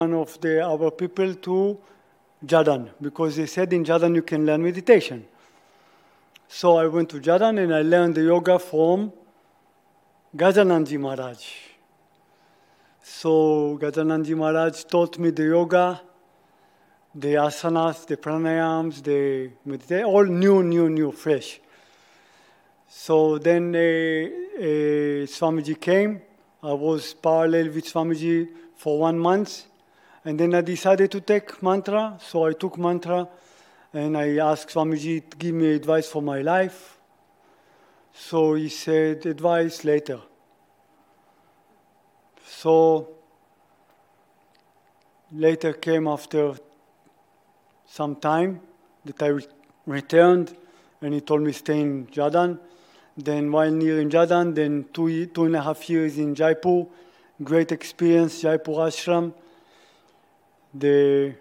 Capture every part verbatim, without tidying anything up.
one of the, our people to Jadon, because they said in Jadon you can learn meditation. So I went to Jadon and I learned the yoga from Gajananji Maharaj. So Gajananji Maharaj taught me the yoga, the asanas, the pranayams, the meditation, all new, new, new, fresh. So then uh, uh, Swamiji came. I was parallel with Swamiji for one month. And then I decided to take mantra. So I took mantra and I asked Swamiji to give me advice for my life. So he said, advice later. So later came after some time that I re- returned, and he told me stay in Jadon. Then while near in Jadon, then two, two and a half years in Jaipur, great experience, Jaipur Ashram, the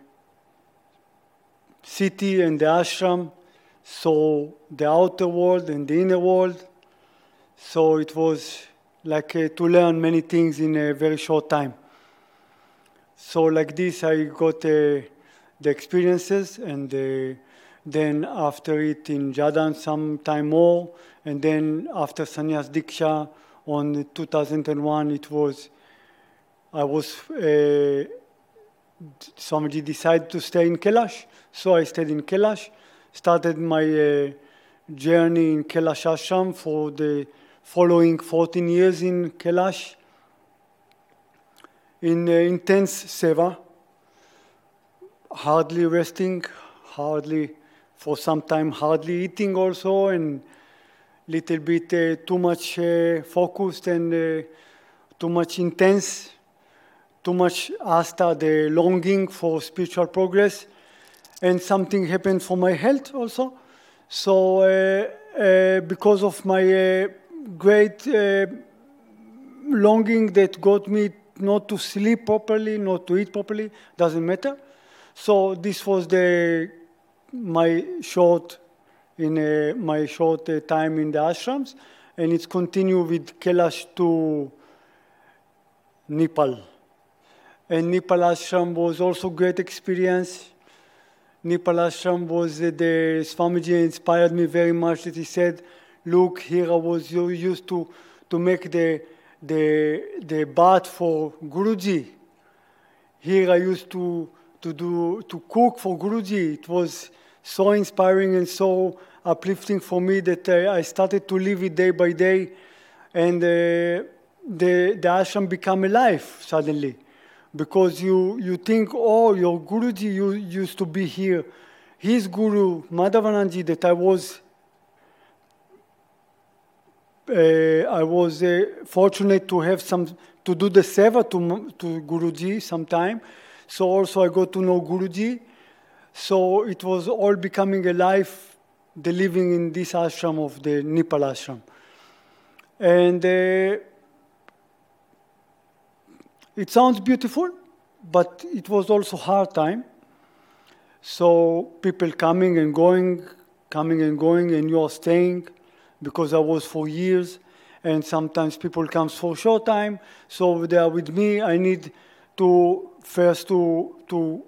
city and the ashram, so the outer world and the inner world. So it was like uh, to learn many things in a very short time. So like this, I got uh, the experiences, and uh, then after it in Jadon some time more, and then after Sannyas Diksha on two thousand one, it was, I was, uh, Swamiji decided to stay in Kailash, so I stayed in Kailash, started my uh, journey in Kailash Ashram for the following fourteen years in Kailash, in uh, intense seva, hardly resting, hardly, for some time, hardly eating also, and little bit uh, too much uh, focused and uh, too much intense, too much asta, the longing for spiritual progress, and something happened for my health also. So uh, uh, because of my uh, great uh, longing that got me not to sleep properly, not to eat properly, doesn't matter. So this was the my short in uh, my short uh, time in the ashrams, and it's continued with Kailash to Nepal. And Nepal ashram was also great experience. Nepal ashram was uh, the Swamiji inspired me very much. That he said, "Look, here I was used to to make the the the bath for Guruji. Here I used to to do to cook for Guruji. It was so inspiring and so uplifting for me that uh, I started to live it day by day, and uh, the the ashram became alive suddenly, because you you think, oh, your Guruji you used to be here, his Guru Madhavananji that I was uh, I was uh, fortunate to have some to do the seva to to Guruji sometime. So also I got to know Guruji. So it was all becoming alive, the living in this ashram of the Nepal ashram. And uh, it sounds beautiful, but it was also hard time. So people coming and going, coming and going, and you are staying, because I was for years, and sometimes people come for a short time. So they are with me. I need to first to to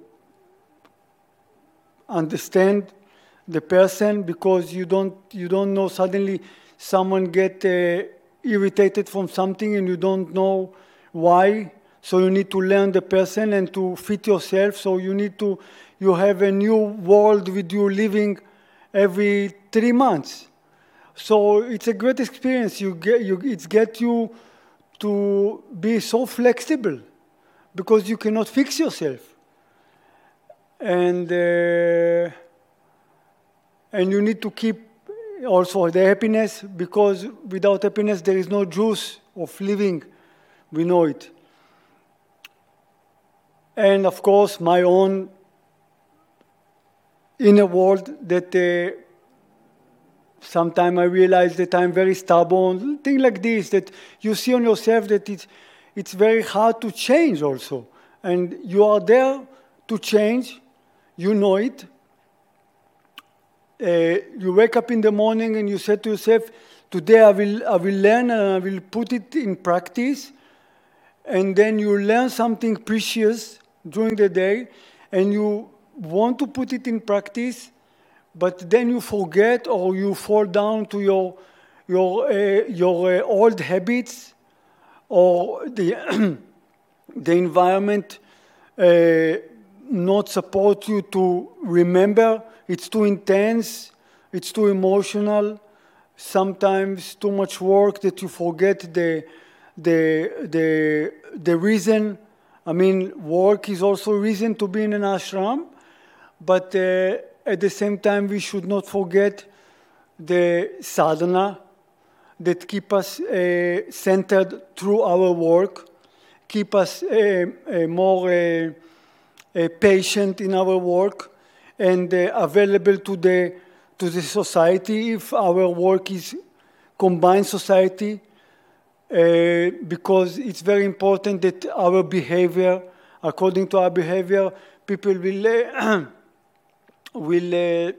understand the person, because you don't you don't know, suddenly someone get uh, irritated from something and you don't know why. So you need to learn the person and to fit yourself. So you need to you have a new world with you living every three months. So it's a great experience. You get you it's get you to be so flexible, because you cannot fix yourself. And uh, and you need to keep also the happiness, because without happiness there is no juice of living. We know it. And of course, my own inner world that uh, sometimes I realize that I'm very stubborn, things like this, that you see on yourself that it's, it's very hard to change also. And you are there to change. You know it. Uh, you wake up in the morning and you say to yourself, today I will, I will learn and I will put it in practice. And then you learn something precious during the day, and you want to put it in practice, but then you forget or you fall down to your your uh, your uh, old habits, or the the environment uh, not support you to remember. It's too intense, it's too emotional, sometimes too much work that you forget the the the the reason. I mean, work is also a reason to be in an ashram, but uh, at the same time we should not forget the sadhana that keep us uh, centered through our work, keep us uh, uh, more uh, uh, patient in our work, and uh, available to the to the society if our work is combined society, uh, because it's very important that our behavior, according to our behavior, people will uh, will uh,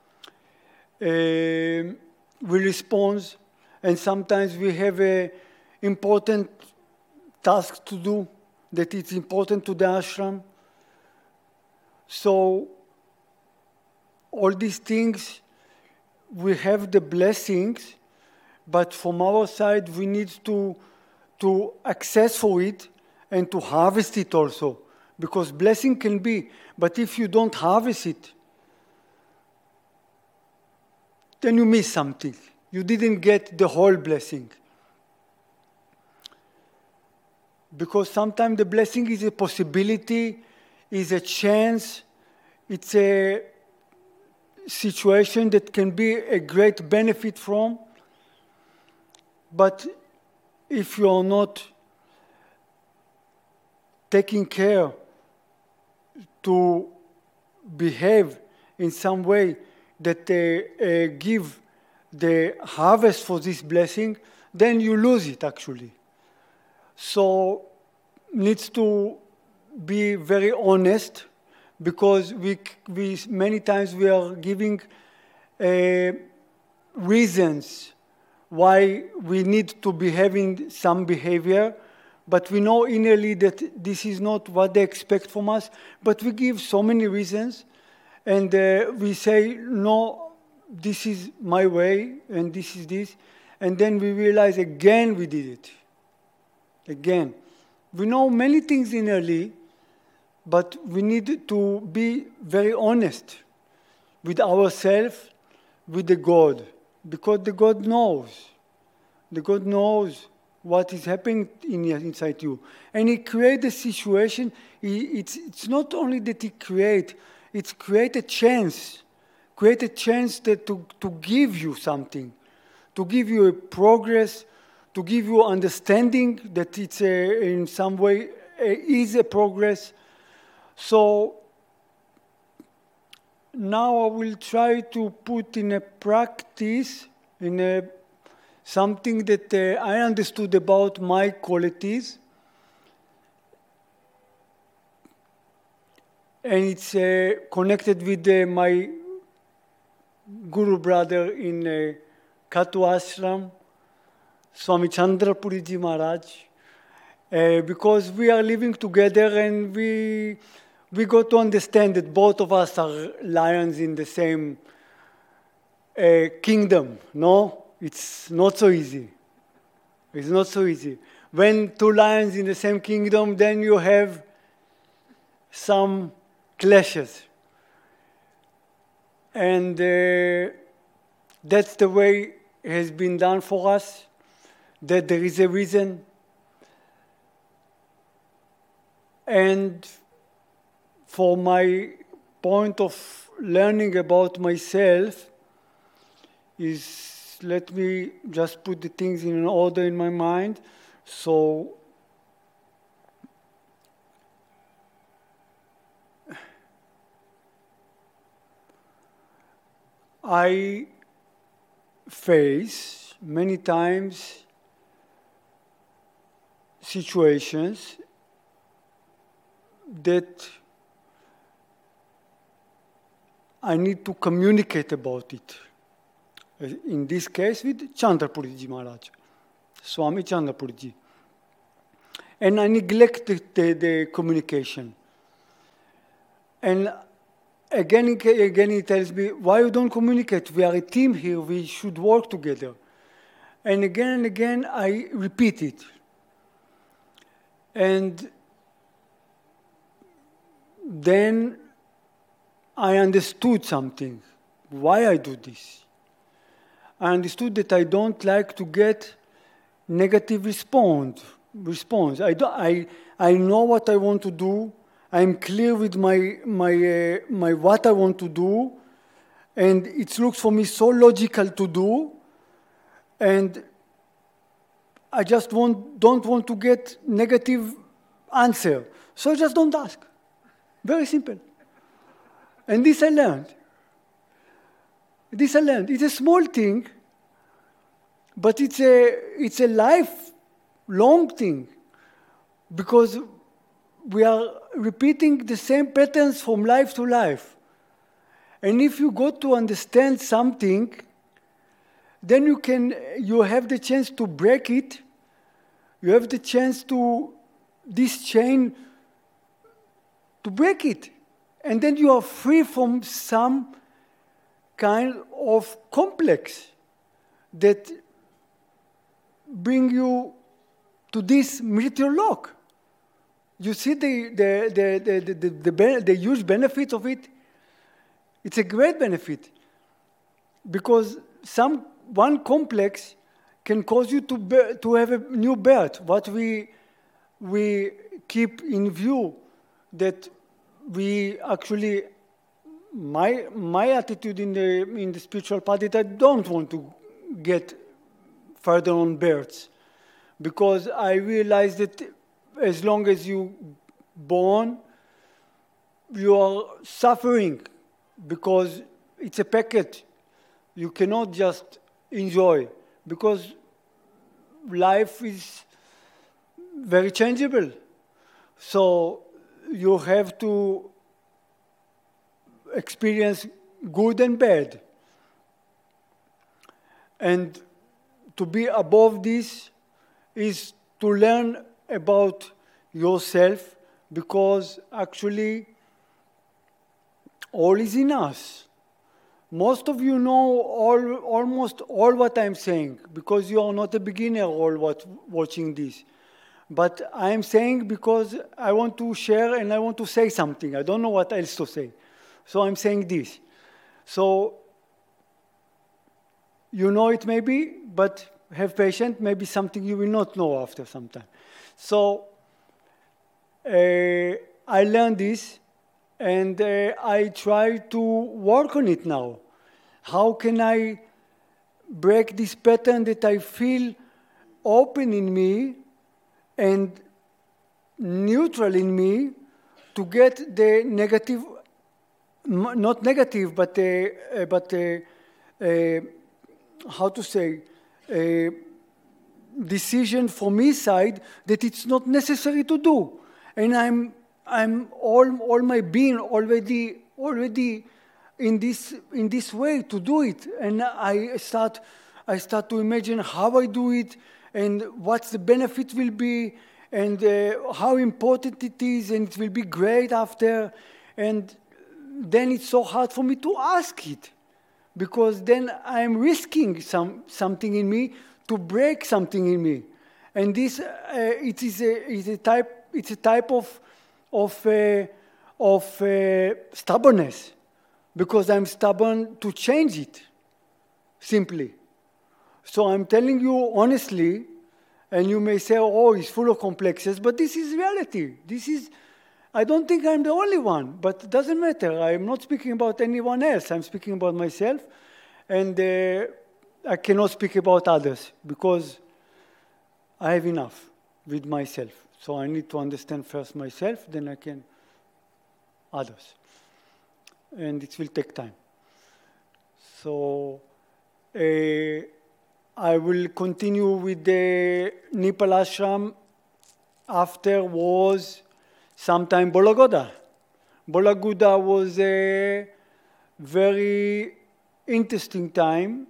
uh, will respond. And sometimes we have a important task to do that it's important to the ashram. So all these things, we have the blessings, but from our side we need to, to access for it and to harvest it also. Because blessing can be, but if you don't harvest it, then you miss something. You didn't get the whole blessing. Because sometimes the blessing is a possibility, is a chance, it's a situation that can be a great benefit from. But if you are not taking care to behave in some way that uh, uh, give the harvest for this blessing, then you lose it actually. So needs to be very honest, because we, we many times we are giving uh, reasons why we need to be having some behavior, but we know innerly that this is not what they expect from us, but we give so many reasons, and uh, we say, no, this is my way, and this is this. And then we realize again we did it. Again. We know many things innerly, but we need to be very honest with ourselves, with the God. Because the God knows. The God knows what is happening in, inside you. And He creates a situation. He, it's, it's not only that He creates, it's create a chance. Create a chance that to, to give you something, to give you a progress, to give you understanding that it's a, in some way a, is a progress. So now I will try to put in a practice, in a, something that uh, I understood about my qualities. And it's uh, connected with uh, my Guru brother in uh, Katu Ashram, Swami Chandrapuriji Maharaj, uh, because we are living together and we we got to understand that both of us are lions in the same uh, kingdom. No, it's not so easy. It's not so easy. When two lions in the same kingdom, then you have some clashes. And uh, that's the way it has been done for us, that there is a reason. And for my point of learning about myself is, let me just put the things in an order in my mind. So I face many times situations that I need to communicate about it. In this case with Chandrapuriji Maharaj, Swami Chandrapuriji. And I neglect the, the, the communication. And again and again he tells me, why you don't communicate? We are a team here, we should work together. And again and again I repeat it. And then I understood something, why I do this. I understood that I don't like to get negative response. response. I, don't, I, I know what I want to do. I'm clear with my, my, uh, my what I want to do. And it looks for me so logical to do. And I just want, don't want to get negative answer. So I just don't ask. Very simple. And this I learned. This I learned. It's a small thing, but it's a, it's a lifelong thing, because we are repeating the same patterns from life to life. And if you go to understand something, then you can, you have the chance to break it. You have the chance to, this chain, to break it. And then you are free from some kind of complex that bring you to this meteor lock. You see the, the, the, the, the, the, the, the huge benefit of it? It's a great benefit, because some, one complex can cause you to, be, to have a new birth. What we, we keep in view, that we actually, my, my attitude in the, in the spiritual path is I don't want to get further on births, because I realize that as long as you born, you are suffering, because it's a packet. You cannot just enjoy, because life is very changeable. So you have to experience good and bad. And to be above this is to learn about yourself, because actually all is in us. Most of you know all, almost all what I'm saying, because you are not a beginner all what, watching this. But I'm saying because I want to share and I want to say something. I don't know what else to say. So I'm saying this. So you know it maybe, but have patience. Maybe something you will not know after some time. So uh, I learned this, and uh, I try to work on it now. How can I break this pattern that I feel open in me and neutral in me to get the negative, not negative, but, uh, but uh, uh, how to say, uh, decision from his side that it's not necessary to do. And I'm, I'm all, all my being already, already in this, in this way to do it. And I start, I start to imagine how I do it, and what the benefit will be, and uh, how important it is, and it will be great after. And then it's so hard for me to ask it, because then I'm risking some, something in me to break something in me. And this, uh, it is a, is a type, it's a type of, of, uh, of uh, stubbornness, because I'm stubborn to change it, simply. So I'm telling you honestly, and you may say, oh, it's full of complexes, but this is reality. This is, I don't think I'm the only one, but it doesn't matter. I'm not speaking about anyone else. I'm speaking about myself, and uh, I cannot speak about others, because I have enough with myself. So I need to understand first myself, then I can others. And it will take time. So uh, I will continue with the Nepal ashram. After was sometime Bolagoda. Bolagoda was a very interesting time,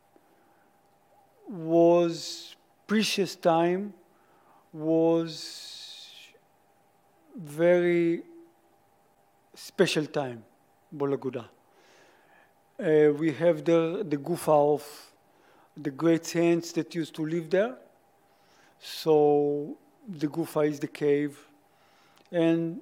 was precious time, was very special time, Bol Aguda. Uh, we have there the gufa of the great saints that used to live there. So the gufa is the cave. And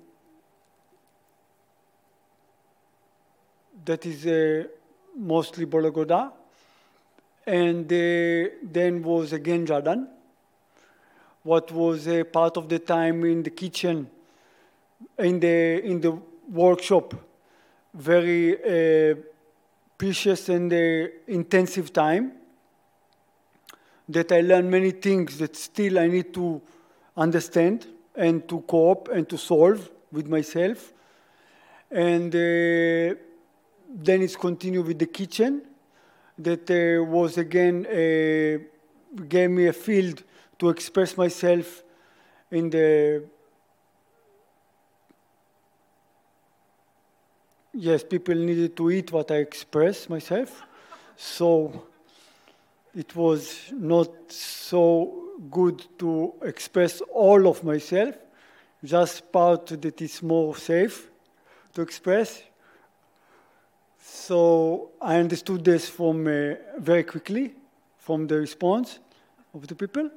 that is uh, mostly Bol Aguda. And uh, then was again Jadan, what was uh, part of the time in the kitchen, in the, in the workshop, very uh, precious and uh, intensive time, that I learned many things that still I need to understand and to cope and to solve with myself. And uh, then it's continued with the kitchen, that uh, was again, uh, gave me a field to express myself in the, yes, people needed to eat what I express myself. So it was not so good to express all of myself, just part that is more safe to express. So I understood this from uh, very quickly, from the response of the people.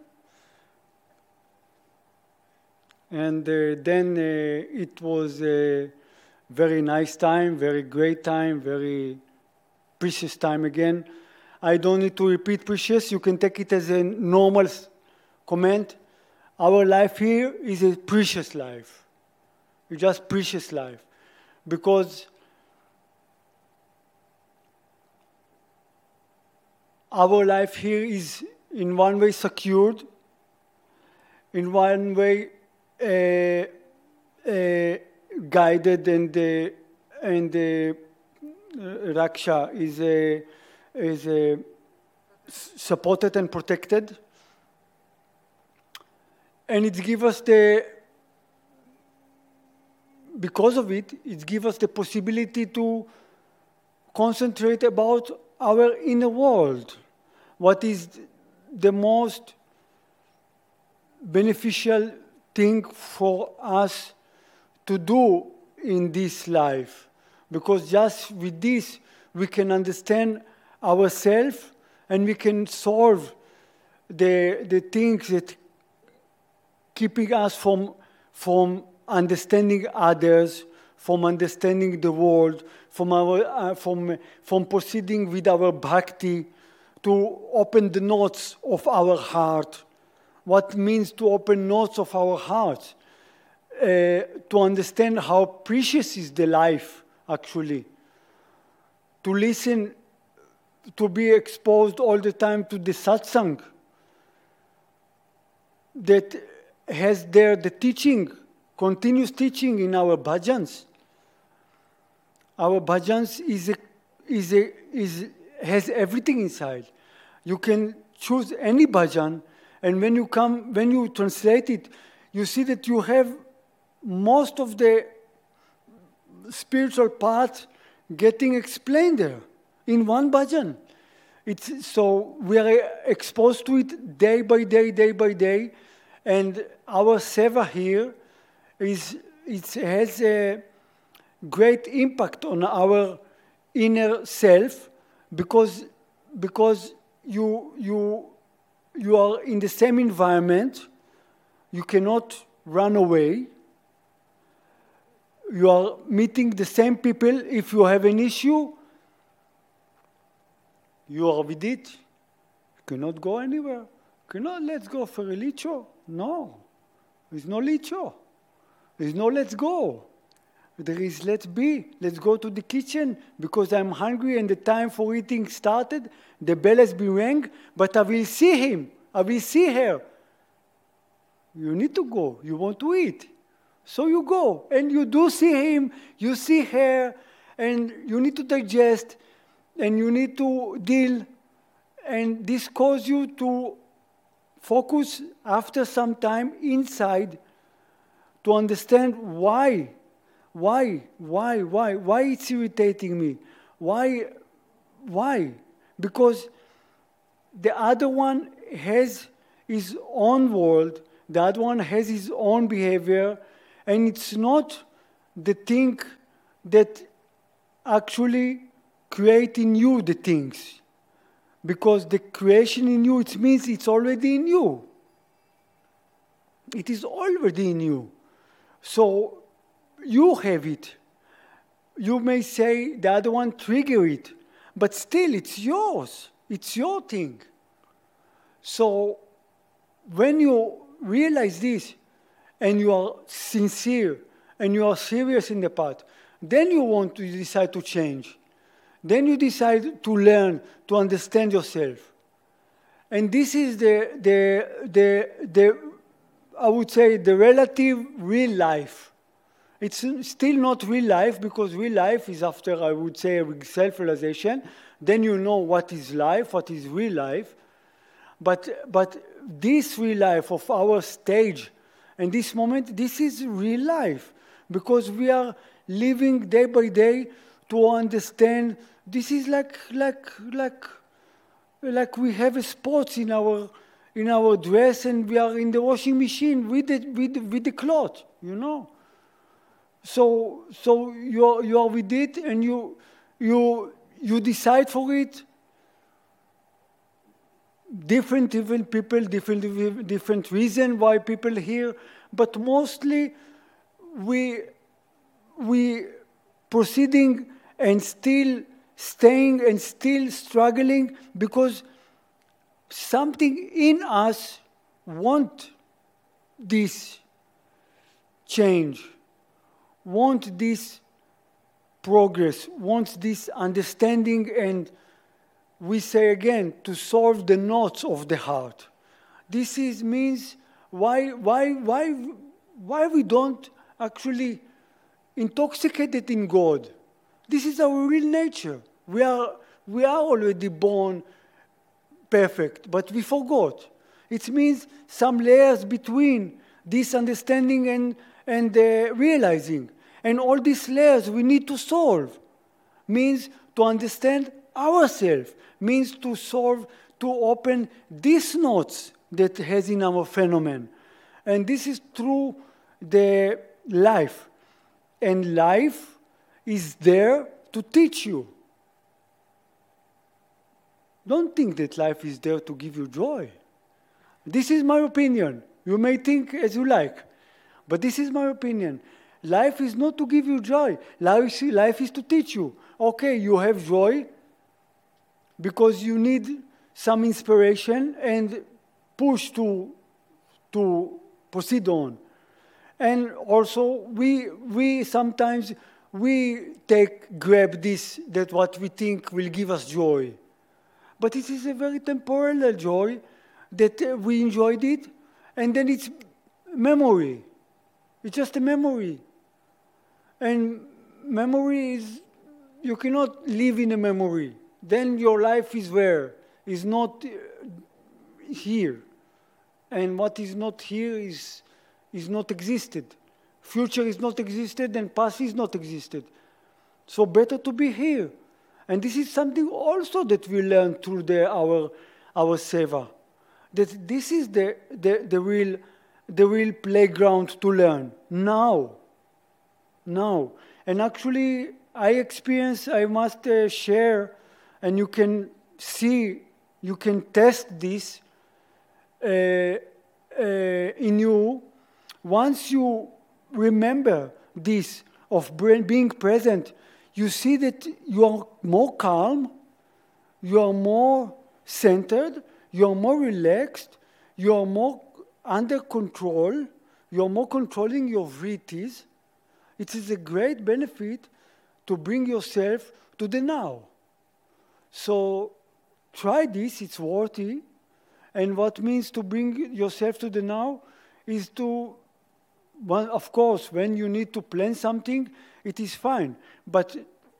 And uh, then uh, it was a very nice time, very great time, very precious time again. I don't need to repeat precious. You can take it as a normal comment. Our life here is a precious life. It's just precious life. Because our life here is in one way secured, in one way uh, uh, guided, and uh, and uh, Raksha is a, is a supported and protected, and it gives us the, because of it, it gives us the possibility to concentrate about our inner world, what is the most beneficial thing for us to do in this life. Because just with this, we can understand ourselves and we can solve the, the things that keeping us from, from understanding others, from understanding the world, from, our, uh, from, from proceeding with our bhakti, to open the knots of our heart. What means to open knots of our heart? Uh, to understand how precious is the life, actually. To listen, to be exposed all the time to the satsang that has there the teaching, continuous teaching in our bhajans. Our bhajans is a, is a, is, has everything inside. You can choose any bhajan, and when you come, when you translate it, you see that you have most of the spiritual path getting explained there in one bhajan. It's, so we are exposed to it day by day, day by day, and our seva here is, it has a great impact on our inner self, because, because you, you, you are in the same environment, you cannot run away, you are meeting the same people. If you have an issue, you are with it. You cannot go anywhere. You cannot, let's go for a licho. No, there's no licho. There's no let's go. There is let's be. Let's go to the kitchen because I'm hungry and the time for eating started. The bell has been rang, but I will see him. I will see her. You need to go. You want to eat. So you go, and you do see him, you see her, and you need to digest, and you need to deal, and this causes you to focus after some time inside to understand why, why, why, why, why it's irritating me, why, why? Because the other one has his own world, the other one has his own behavior, and it's not the thing that actually create in you the things. Because the creation in you, it means it's already in you. It is already in you. So you have it. You may say the other one trigger it, but still it's yours. It's your thing. So when you realize this, and you are sincere, and you are serious in the path, then you want to decide to change. Then you decide to learn, to understand yourself. And this is the, the, the, the I would say, the relative real life. It's still not real life, because real life is after, I would say, self-realization. Then you know what is life, what is real life. But, but this real life of our stage and this moment, this is real life. Because we are living day by day to understand. This is like, like, like, like we have spots in our, in our dress, and we are in the washing machine with the, with the, with the cloth, you know. So, so you are, you are with it, and you, you, you decide for it. Different, different people, different, different reason why people here, but mostly we, we proceeding and still staying and still struggling because something in us want this change, want this progress, wants this understanding, and we say again, to solve the knots of the heart. This is means why, why, why, why we don't actually intoxicate it in God. This is our real nature. We are, we are already born perfect, but we forgot. It means some layers between this understanding and, and uh, realizing. And all these layers we need to solve. Means to understand ourselves, means to solve, to open these knots that has in our phenomenon. And this is through the life. And life is there to teach you. Don't think that life is there to give you joy. This is my opinion. You may think as you like, but this is my opinion. Life is not to give you joy. Life, life is to teach you. Okay, you have joy because you need some inspiration and push to, to proceed on. And also, we, we sometimes, we take, grab this, that what we think will give us joy. But it is a very temporal joy that uh, we enjoyed it, and then it's memory. It's just a memory. And memory is, you cannot live in a memory. Then your life is where? Is not uh, here. And what is not here is, is not existed. Future is not existed, and past is not existed. So better to be here. And this is something also that we learn through the, our, our seva. That this is the, the, the, real, the real playground to learn. Now. Now. And actually, I experience, I must uh, share, and you can see, you can test this uh, uh, in you. Once you remember this of being present, you see that you are more calm, you are more centered, you are more relaxed, you are more under control, you are more controlling your vrittis. It is a great benefit to bring yourself to the now. So try this, it's worthy. And what means to bring yourself to the now is to, well, of course, when you need to plan something, it is fine. But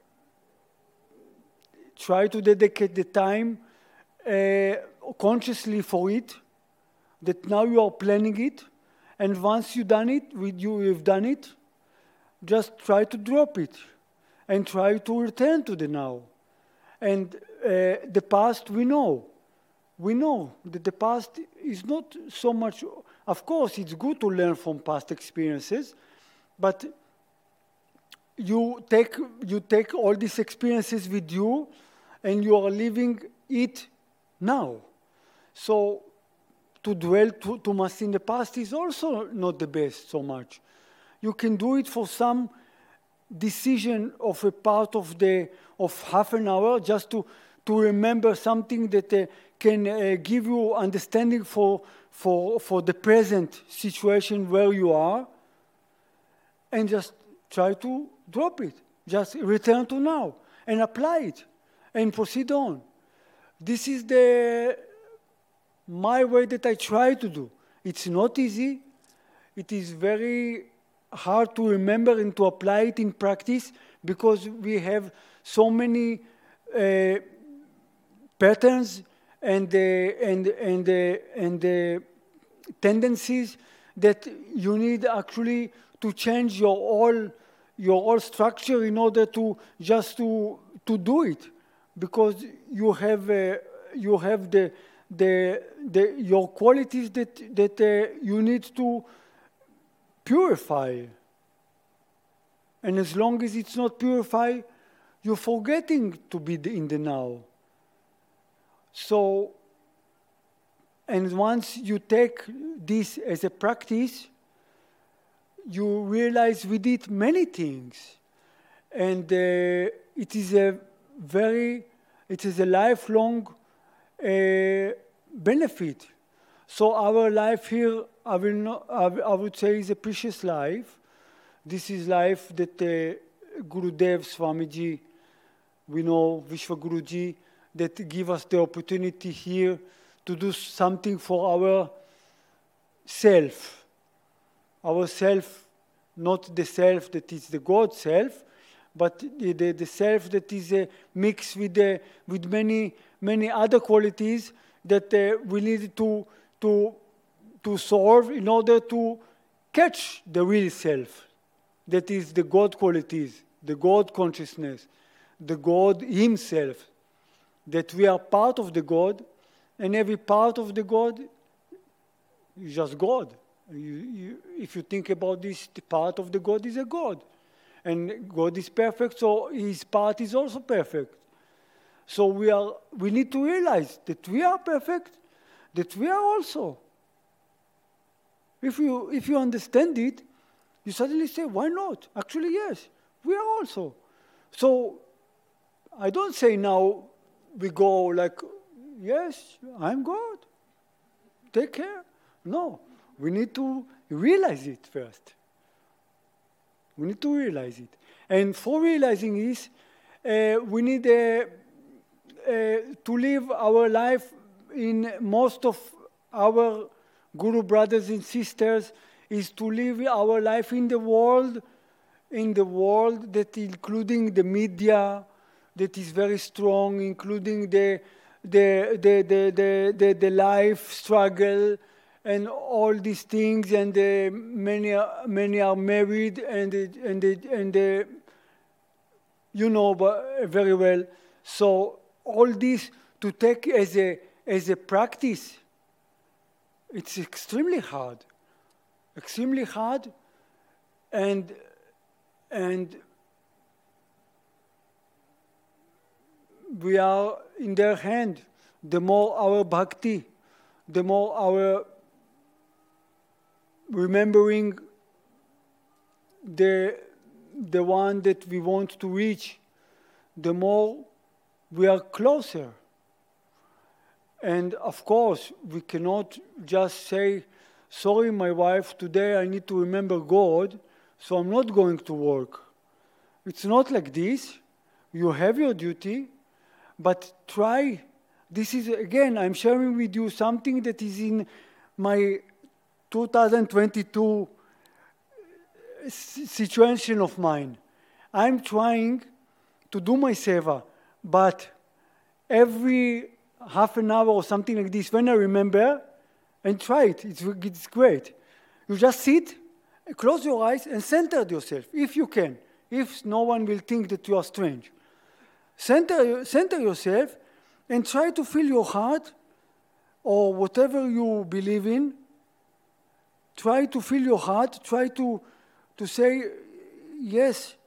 try to dedicate the time uh, consciously for it, that now you are planning it. And once you've done it, with you have done it, just try to drop it and try to return to the now. And uh, the past, we know. We know that the past is not so much, of course, it's good to learn from past experiences, but you take, you take all these experiences with you, and you are living it now. So to dwell too, too much in the past is also not the best so much. You can do it for some decision of a part of the of half an hour, just to to remember something that uh, can uh, give you understanding for for for the present situation where you are, and just try to drop it. Just return to now and apply it and proceed on. This is the my way that I try to do. It's not easy. It is very hard to remember and to apply it in practice because we have so many uh, patterns and uh, and and uh, and uh, tendencies that you need actually to change your whole your whole structure in order to just to to do it, because you have uh, you have the the the your qualities that that uh, you need to purify. And as long as it's not purified, you're forgetting to be in the now. So, and once you take this as a practice, you realize we did many things. And uh, it is a very, it is a lifelong uh, benefit. So our life here, I, will not, I, I would say, is a precious life. This is life that uh, Gurudev Swamiji, we know Vishwa Guruji, that give us the opportunity here to do something for our self. Our self, not the self that is the God self, but the, the, the self that is uh, mixed with, the, with many, many other qualities that uh, we need to to, to solve in order to catch the real self. That is the God qualities, the God consciousness, the God himself. That we are part of the God, and every part of the God is just God. You, you, if you think about this, the part of the God is a God. And God is perfect, so his part is also perfect. So we are. We need to realize that we are perfect, that we are also. If you, if you understand it, you suddenly say, why not? Actually, yes, we are also. So I don't say now we go like, yes, I'm God. Take care. No, we need to realize it first. We need to realize it. And for realizing this, uh, we need uh, uh, to live our life in most of our Guru brothers and sisters is to live our life in the world, in the world that including the media that is very strong, including the the the the the, the, the life struggle and all these things, and uh, many many are married and and and uh, you know very well. So all this to take as a as a practice, it's extremely hard, extremely hard, and and we are in their hand. The more our bhakti, the more our remembering the the one that we want to reach, the more we are closer. And of course, we cannot just say, sorry, my wife, today I need to remember God, so I'm not going to work. It's not like this. You have your duty, but try. This is, again, I'm sharing with you something that is in my two thousand twenty-two situation of mine. I'm trying to do my seva, but every half an hour or something like this, when I remember, and try it, it's, it's great. You just sit, close your eyes, and center yourself, if you can, if no one will think that you are strange. Center, center yourself, and try to feel your heart, or whatever you believe in. Try to feel your heart, try to, to say, yes,